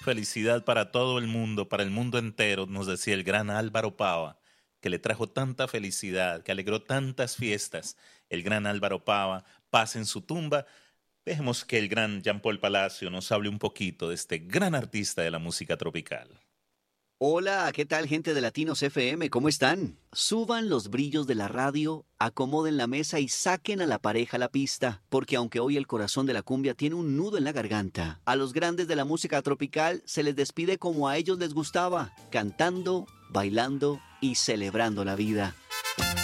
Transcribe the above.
Felicidad para todo el mundo, para el mundo entero, nos decía el gran Álvaro Pava, que le trajo tanta felicidad, que alegró tantas fiestas. El gran Álvaro Pava, paz en su tumba. Dejemos que el gran Jean Paul Palacio nos hable un poquito de este gran artista de la música tropical. Hola, ¿qué tal gente de Latinos FM? ¿Cómo están? Suban los brillos de la radio, acomoden la mesa y saquen a la pareja a la pista, porque aunque hoy el corazón de la cumbia tiene un nudo en la garganta, a los grandes de la música tropical se les despide como a ellos les gustaba, cantando, bailando y celebrando la vida.